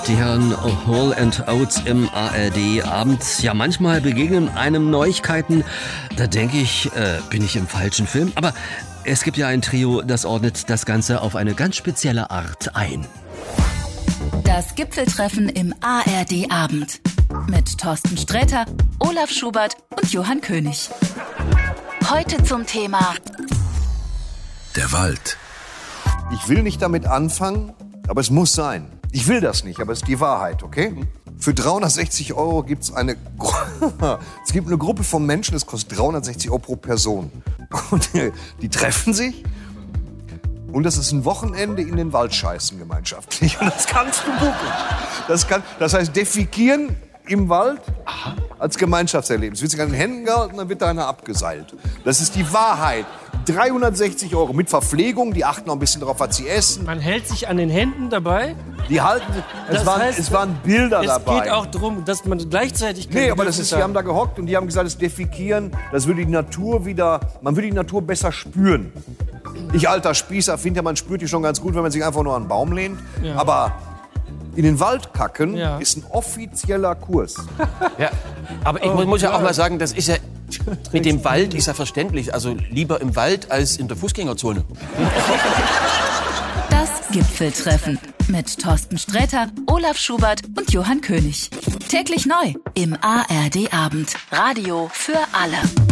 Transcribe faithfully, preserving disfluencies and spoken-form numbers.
Die hören Whole and Oates im A R D-Abend. Ja, manchmal begegnen einem Neuigkeiten. Da denke ich, äh, bin ich im falschen Film? Aber es gibt ja ein Trio, das ordnet das Ganze auf eine ganz spezielle Art ein. Das Gipfeltreffen im A R D-Abend. Mit Thorsten Sträter, Olaf Schubert und Johann König. Heute zum Thema der Wald. Ich will nicht damit anfangen, aber es muss sein. Ich will das nicht, aber es ist die Wahrheit, okay? Für dreihundertsechzig Euro gibt es eine, es gibt eine Gruppe von Menschen, das kostet dreihundertsechzig Euro pro Person. Und die treffen sich und das ist ein Wochenende in den Wald scheißen gemeinschaftlich. Und das kannst du buchen. Das, kann, das heißt, defekieren im Wald als Gemeinschaftserlebnis. Wird sich an den Händen gehalten, dann wird da einer abgeseilt. Das ist die Wahrheit. dreihundertsechzig Euro mit Verpflegung, die achten noch ein bisschen darauf, was sie essen. Man hält sich an den Händen dabei? Die halten, es, das waren, heißt, es waren Bilder es dabei. Es geht auch darum, dass man gleichzeitig... Nee, aber das ist, die haben da gehockt und die haben gesagt, das Defekieren, das würde die Natur wieder, man würde die Natur besser spüren. Ich, alter Spießer, finde ja, man spürt die schon ganz gut, wenn man sich einfach nur an einen Baum lehnt. Ja. Aber in den Wald kacken ja. ist ein offizieller Kurs. Ja, aber ich oh, muss ja auch mal sagen, das ist ja... Mit dem Wald ist ja verständlich. Also lieber im Wald als in der Fußgängerzone. Das Gipfeltreffen mit Thorsten Sträter, Olaf Schubert und Johann König. Täglich neu im A R D-Abend. Radio für alle.